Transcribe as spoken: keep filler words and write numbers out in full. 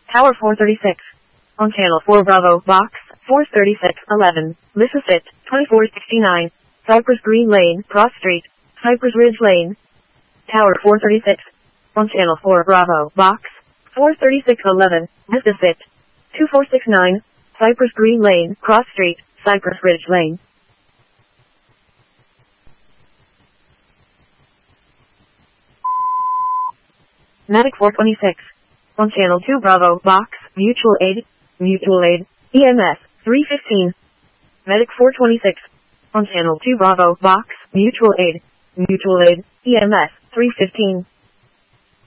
Tower four thirty-six. On channel four Bravo, box four thirty-six eleven, Lissasit, twenty-four sixty-nine, Cypress Green Lane, Cross Street, Cypress Ridge Lane. Tower four thirty-six. On channel four Bravo, box four thirty-six eleven, Lissasit, two four six nine, Cypress Green Lane, Cross Street, Cypress Ridge Lane. Medic four twenty-six. On channel two Bravo, box, Mutual Aid, Mutual Aid, E M S, three fifteen. Medic four twenty-six. On channel two Bravo, box, Mutual Aid, Mutual Aid, E M S, three fifteen.